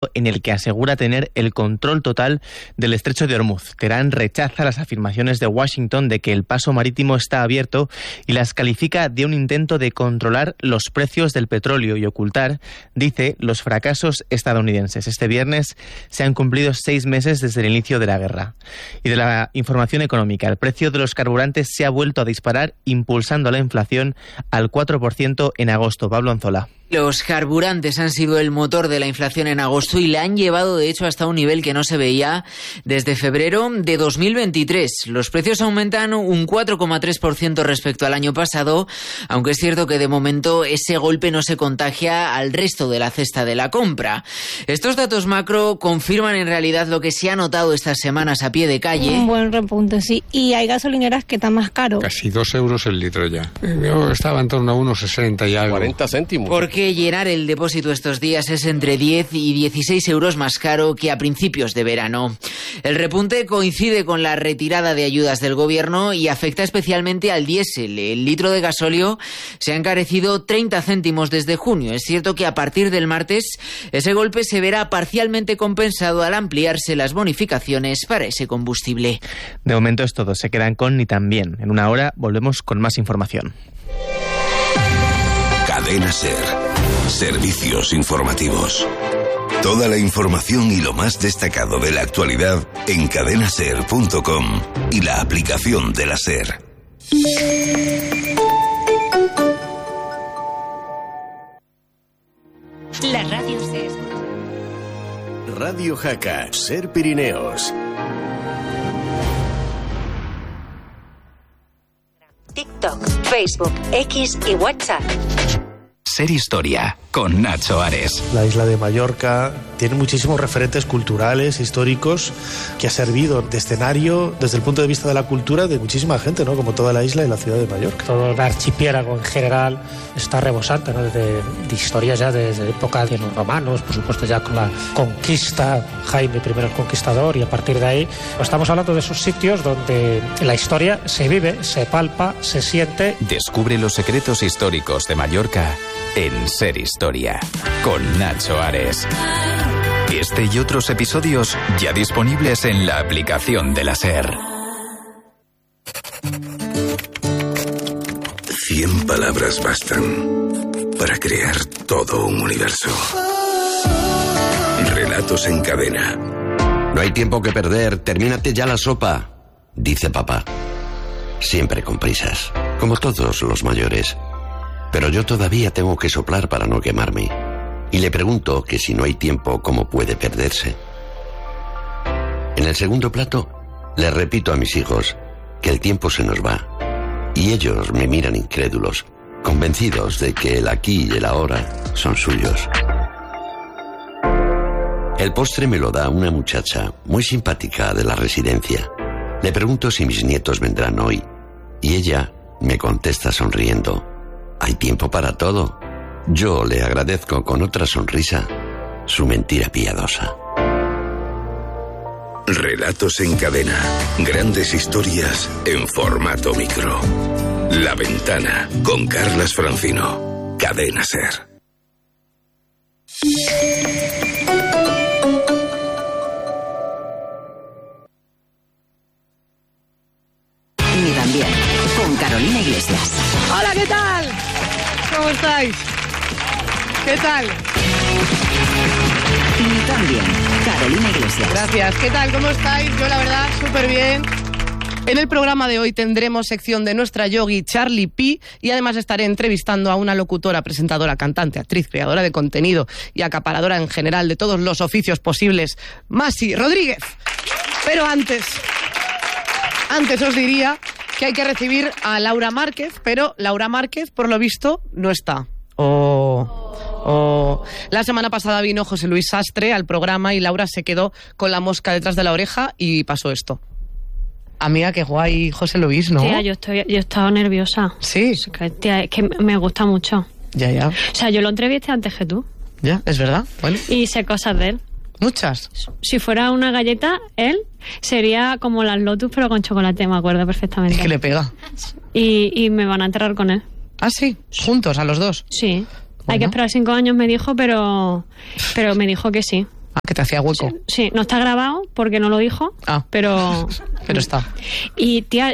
en el que asegura tener el control total del estrecho de Ormuz. Teherán rechaza las afirmaciones de Washington de que el paso marítimo está abierto y las califica de un intento de controlar los precios del petróleo y ocultar, dice, los fracasos estadounidenses. Este viernes se han cumplido 6 meses desde el inicio de la guerra. Y de la información económica, el precio de los carburantes se ha vuelto a disparar, impulsando la inflación al 4% en agosto. Pablo Anzola. Los carburantes han sido el motor de la inflación en agosto y la han llevado, de hecho, hasta un nivel que no se veía desde febrero de 2023. Los precios aumentan un 4,3% respecto al año pasado, aunque es cierto que de momento ese golpe no se contagia al resto de la cesta de la compra. Estos datos macro confirman en realidad lo que se ha notado estas semanas a pie de calle. Un buen repunte, sí. Y hay gasolineras que están más caros. Casi 2 euros el litro ya. Yo estaba en torno a unos 60 y algo. 40 céntimos. Porque llenar el depósito estos días es entre 10 y 16 euros más caro que a principios de verano. El repunte coincide con la retirada de ayudas del gobierno y afecta especialmente al diésel. El litro de gasóleo se ha encarecido 30 céntimos desde junio. Es cierto que a partir del martes ese golpe se verá parcialmente compensado al ampliarse las bonificaciones para ese combustible. De momento es todo. Se quedan con Ni Tan Bien. En una hora volvemos con más información. Cadena SER. Servicios informativos. Toda la información y lo más destacado de la actualidad en cadenaser.com y la aplicación de la SER. La radio SER. Radio Jaca, SER Pirineos. TikTok, Facebook, X y WhatsApp. SER Historia, con Nacho Ares. La isla de Mallorca tiene muchísimos referentes culturales, históricos, que ha servido de escenario desde el punto de vista de la cultura de muchísima gente, ¿no? Como toda la isla y la ciudad de Mallorca. Todo el archipiélago en general está rebosante, ¿no? de historias ya desde época de los romanos, por supuesto ya con la conquista, Jaime I el Conquistador, y a partir de ahí pues estamos hablando de esos sitios donde la historia se vive, se palpa, se siente. Descubre los secretos históricos de Mallorca en SER Historia, con Nacho Ares. Este y otros episodios ya disponibles en la aplicación de la SER. 100 palabras bastan para crear todo un universo. Relatos en cadena. No hay tiempo que perder, termínate ya la sopa, dice papá. Siempre con prisas, como todos los mayores. Pero yo todavía tengo que soplar para no quemarme. Y le pregunto que si no hay tiempo, ¿cómo puede perderse? En el segundo plato, le repito a mis hijos que el tiempo se nos va. Y ellos me miran incrédulos, convencidos de que el aquí y el ahora son suyos. El postre me lo da una muchacha muy simpática de la residencia. Le pregunto si mis nietos vendrán hoy. Y ella me contesta sonriendo: hay tiempo para todo. Yo le agradezco con otra sonrisa su mentira piadosa. Relatos en cadena. Grandes historias en formato micro. La Ventana, con Carlas Francino. Cadena SER. Ni Tan Bien, con Carolina Iglesias. Hola, ¿qué tal? ¿Cómo estáis? ¿Qué tal? Ni Tan Bien, Carolina Iglesias. Gracias. ¿Qué tal? ¿Cómo estáis? Yo, la verdad, súper bien. En el programa de hoy tendremos sección de nuestra yogi Charlie P, y además estaré entrevistando a una locutora, presentadora, cantante, actriz, creadora de contenido y acaparadora en general de todos los oficios posibles, Masi Rodríguez. Pero antes os diría que hay que recibir a Laura Márquez, pero Laura Márquez, por lo visto, no está. La semana pasada vino José Luis Sastre al programa y Laura se quedó con la mosca detrás de la oreja y pasó esto. Amiga, qué guay José Luis, ¿no? Tía, yo he estado nerviosa. Sí. Tía, es que me gusta mucho. Ya. O sea, yo lo entrevisté antes que tú. Ya, es verdad. Bueno. Y sé cosas de él. ¿Muchas? Si fuera una galleta, él sería como las Lotus, pero con chocolate, me acuerdo perfectamente. Es que le pega. Y me van a enterrar con él. ¿Ah, sí? ¿Juntos, a los dos? Sí. Bueno. Hay que esperar 5 años, me dijo, pero me dijo que sí. que te hacía hueco. Sí, no está grabado porque no lo dijo, pero está. Y tía,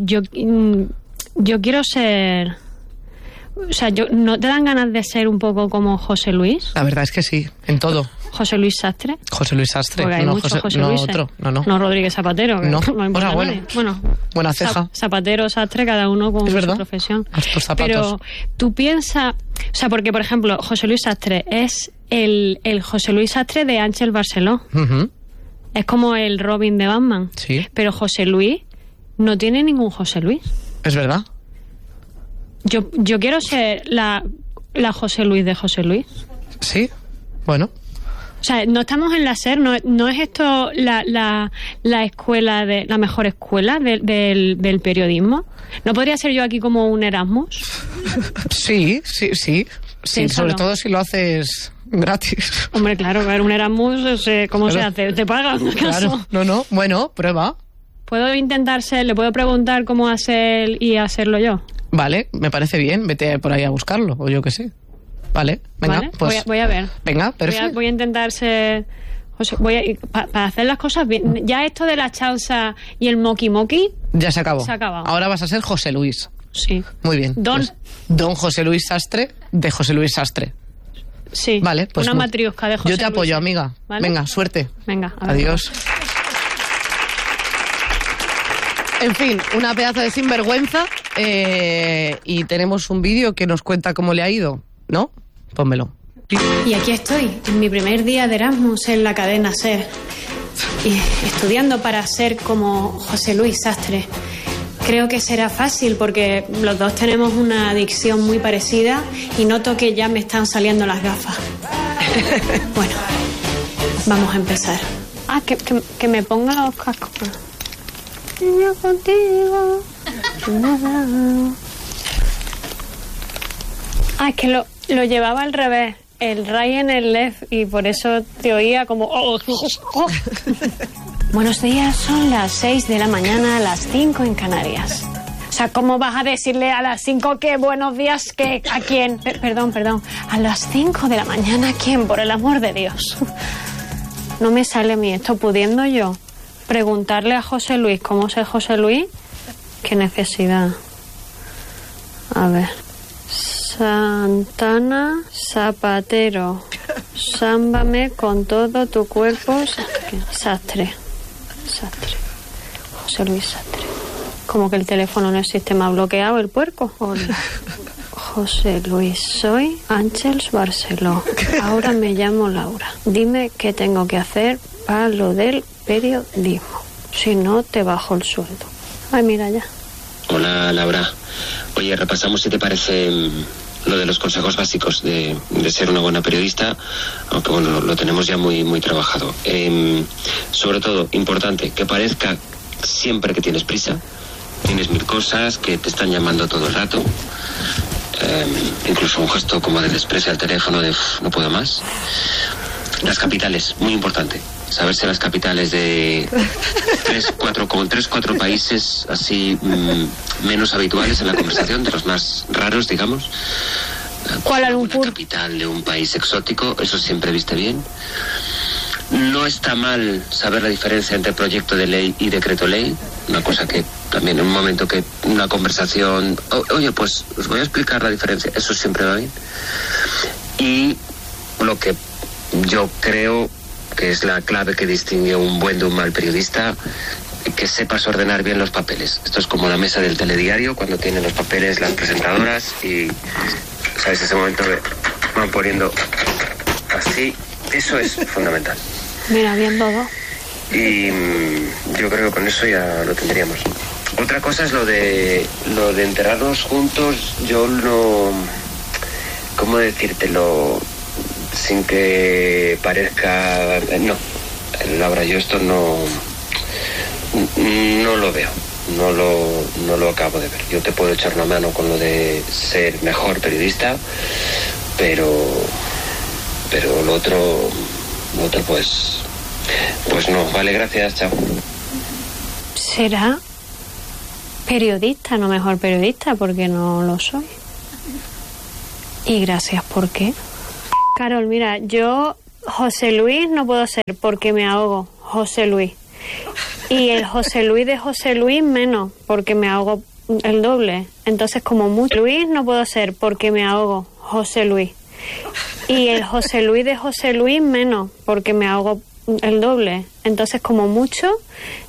yo quiero ser... O sea, ¿no te dan ganas de ser un poco como José Luis? La verdad es que sí, en todo. ¿José Luis Sastre? José Luis Sastre. Porque hay muchos José Luis. No Rodríguez Zapatero. Que no. Bueno, buena ceja. Zapatero, Sastre, cada uno con su profesión. Estos zapatos. Pero tú piensas... O sea, porque, por ejemplo, José Luis Sastre es el José Luis Sastre de Ángel Barceló. Uh-huh. Es como el Robin de Batman. Sí. Pero José Luis no tiene ningún José Luis. Es verdad. Yo quiero ser la José Luis de José Luis. Sí, bueno. O sea, no estamos en la SER, no es esto la escuela, la mejor escuela del periodismo. ¿No podría ser yo aquí como un Erasmus? Sí, sobre todo si lo haces gratis. Hombre, claro, un Erasmus, ¿cómo se hace? ¿Te pagan? Claro, no, bueno, prueba. ¿Puedo intentar le puedo preguntar cómo hacer y hacerlo yo? Vale, me parece bien, vete por ahí a buscarlo, o yo qué sé. Vale, venga, ¿vale? pues... Voy a ver. Venga, perfecto. Voy a intentar ser... O sea, para hacer las cosas bien. Ya esto de la chausa y el moki-moki... Ya se acabó. Se ha acabado. Ahora vas a ser José Luis. Sí. Muy bien. Don José Luis Sastre, de José Luis Sastre. Sí. Vale, pues... Una matriosca de José Luis. Yo te apoyo, amiga. ¿Vale? Venga, suerte. Venga. Adiós. En fin, una pedazo de sinvergüenza y tenemos un vídeo que nos cuenta cómo le ha ido, ¿no? Pónmelo. Y aquí estoy, en mi primer día de Erasmus en la cadena SER, y estudiando para ser como José Luis Sastre. Creo que será fácil porque los dos tenemos una adicción muy parecida y noto que ya me están saliendo las gafas. Bueno, vamos a empezar. Que me ponga los cascos. Niña contigo. Es que lo llevaba al revés. El right en el left y por eso te oía como... Buenos días, son las 6 de la mañana, las 5 en Canarias. O sea, ¿cómo vas a decirle a las 5 que buenos días, que a quién? Perdón. A las 5 de la mañana, ¿a quién? Por el amor de Dios. No me sale a mí esto, pudiendo yo preguntarle a José Luis cómo es José Luis. ¿Qué necesidad? A ver. Santana, Zapatero, sámbame con todo tu cuerpo. Sastre. José Luis Sastre. Como que el teléfono no existe, me ha bloqueado el puerco. Hola. José Luis, soy Ángels Barceló. Ahora me llamo Laura. Dime qué tengo que hacer para lo del periodismo. Si no, te bajo el sueldo. Ay, mira ya. Hola, Laura. Oye, repasamos si te parece lo de los consejos básicos de ser una buena periodista, aunque bueno, lo tenemos ya muy trabajado. Sobre todo, importante, que parezca siempre que tienes prisa, tienes mil cosas, que te están llamando todo el rato. Incluso un gesto como de desprecio al teléfono de no puedo más. Las capitales, muy importante. Saberse las capitales de 3-4 países así menos habituales en la conversación, de los más raros, digamos. Kuala Lumpur. Una capital de un país exótico, eso siempre viste bien. No está mal saber la diferencia entre proyecto de ley y decreto ley, una cosa que también en un momento que una conversación, oye, pues os voy a explicar la diferencia, eso siempre va bien. Y lo que yo creo que es la clave que distingue un buen de un mal periodista, que sepas ordenar bien los papeles. Esto es como la mesa del telediario, cuando tienen los papeles las presentadoras y, ¿sabes? Ese momento que van poniendo así, eso es fundamental. Mira, bien todo. Y yo creo que con eso ya lo tendríamos. Otra cosa es lo de enterrarnos juntos. Yo no... ¿Cómo decírtelo? Sin que parezca... No, Laura, yo esto no lo veo. No lo acabo de ver. Yo te puedo echar una mano con lo de ser mejor periodista, pero lo otro pues no. Vale, gracias, chao. ¿Será periodista, no mejor periodista? Porque no lo soy. Y gracias, ¿por qué? Carol, mira, yo José Luis no puedo ser porque me ahogo. José Luis. Y el José Luis de José Luis menos porque me ahogo el doble. Entonces como mucho Luis no puedo ser porque me ahogo. José Luis. Y el José Luis de José Luis menos porque me ahogo el doble. Entonces como mucho